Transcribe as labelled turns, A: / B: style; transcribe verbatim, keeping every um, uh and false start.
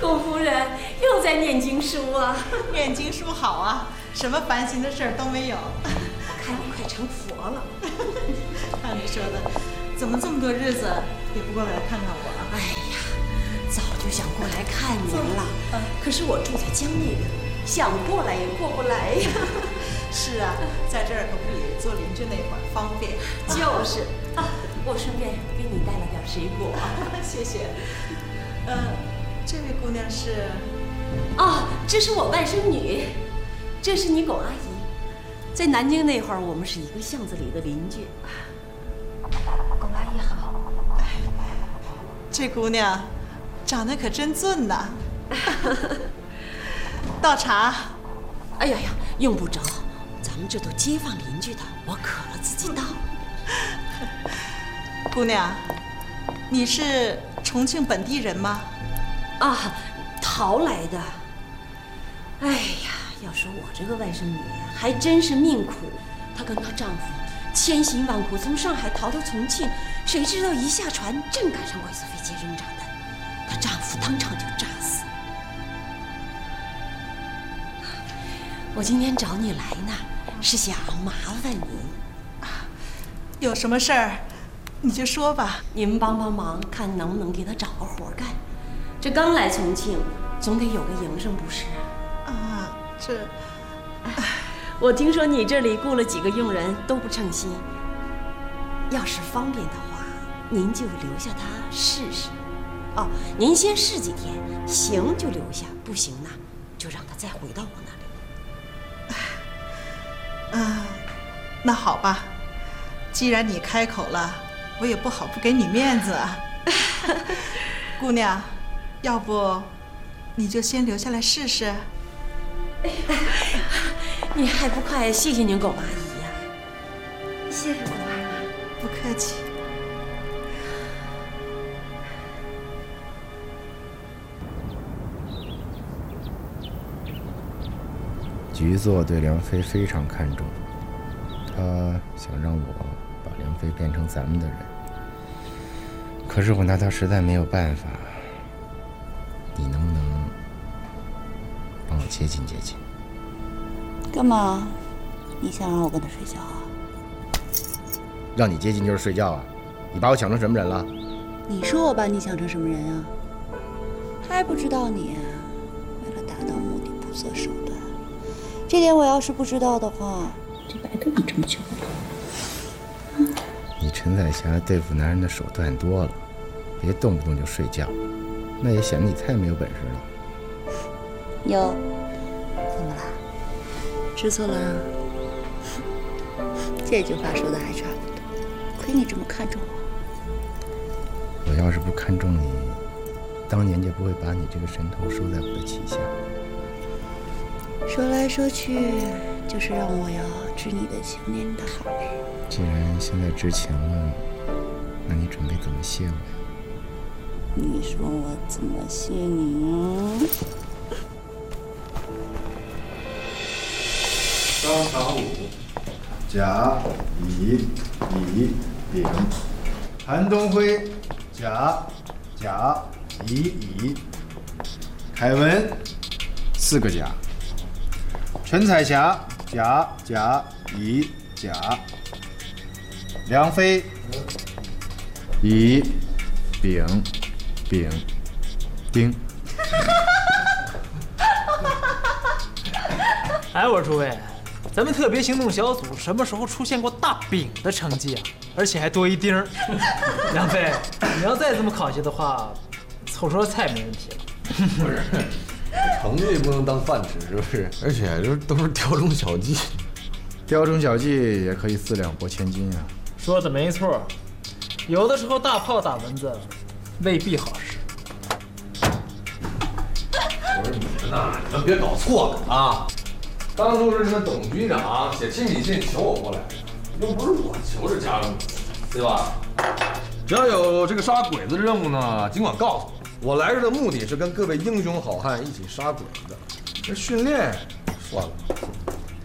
A: 龚夫人又在念经书啊！
B: 念经书好啊，什么烦心的事儿都没有。
A: 看你快成佛了。
B: 看你说的，怎么这么多日子也不过来看看我啊？
A: 哎呀，早就想过来看您了，
B: 嗯、
A: 可是我住在江那边，想过来也过不来呀。
B: 是啊，在这儿可不比做邻居那会儿方便。
A: 就是，啊，我顺便给你带了点水果。
B: 谢谢。呃，这位姑娘是？
A: 啊，这是我外甥女，这是你龚阿姨。在南京那会儿，我们是一个巷子里的邻居。
C: 龚阿姨好。
B: 这姑娘长得可真俊呐。倒茶。
A: 哎呀呀，用不着，咱们这都街坊邻居的，我渴了自己倒。
B: 姑娘，你是重庆本地人吗？
A: 啊，逃来的。哎呀，要说我这个外甥女还真是命苦，她跟她丈夫千辛万苦从上海逃到重庆，谁知道一下船正赶上外苏飞机扔炸弹，她丈夫当场就炸死。我今天找你来呢，是想麻烦您。
B: 有什么事儿你就说吧，
A: 您帮帮忙，看能不能给她找个活干。这刚来重庆，总得有个营生不是？
B: 啊，这，
A: 我听说你这里雇了几个佣人都不称心，要是方便的话，您就留下他试试。哦，您先试几天，行就留下，不行呢，就让他再回到我那里。
B: 啊，那好吧，既然你开口了，我也不好不给你面子啊。姑娘，要不你就先留下来试试。
A: 你还不快谢谢您龚阿姨呀！
C: 谢谢龚阿姨。
B: 不客气。
D: 局座对梁飞非常看重，他想让我把梁飞变成咱们的人，可是我拿他实在没有办法。你能不能帮我接近接近？
C: 干嘛？你想让我跟他睡觉啊？
D: 让你接近就是睡觉啊？你把我想成什么人了？
C: 你说我把你想成什么人啊？还不知道你为了达到目的不择手段。这点我要是不知道的话，就白跟你这么久了。
D: 你陈彩霞对付男人的手段多了，别动不动就睡觉，那也显得你太没有本事了。
C: 有，怎么了？吃错了？这句话说的还差不多，亏你这么看重我。
D: 我要是不看重你，当年就不会把你这个神头收在我的旗下。
C: 说来说去，就是让我要知你的情念你的好呗。
D: 既然现在知情了，那你准备怎么谢我？
C: 你说我怎么谢你啊？
E: 商场五，甲乙乙丙，韩东辉，甲甲乙乙，凯文，四个甲。陈彩霞，甲甲乙甲，梁飞，乙丙丙丁。
F: 哎，我说诸位，咱们特别行动小组什么时候出现过大丙的成绩啊？而且还多一丁儿。梁飞，你要再这么考下的话，凑桌菜没问题了。
G: 不是，成绩不能当饭吃，是不是？而且这都是雕虫小技，
D: 雕虫小技也可以四两拨千斤啊。
F: 说的没错，有的时候大炮打蚊子未必好使。
G: 我说你们呐，你们别搞错了啊！当初是你们董局长写亲笔信求我过来的，又不是我求着家人，对吧？只要有这个杀鬼子的任务呢，尽管告诉我。我来这的目的是跟各位英雄好汉一起杀鬼子的，这训练算了。